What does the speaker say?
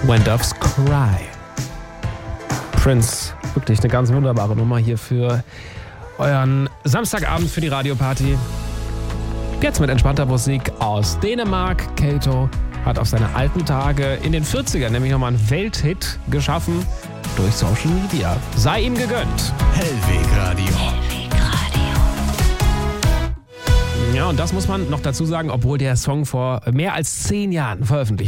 When Doves Cry. Prince, wirklich eine ganz wunderbare Nummer hier für euren Samstagabend für die Radioparty. Jetzt mit entspannter Musik aus Dänemark. Kato hat auf seine alten Tage in den 40ern nämlich nochmal einen Welthit geschaffen durch Social Media. Sei ihm gegönnt. Hellweg Radio. Ja, und das muss man noch dazu sagen, obwohl der Song vor mehr als 10 Jahren veröffentlicht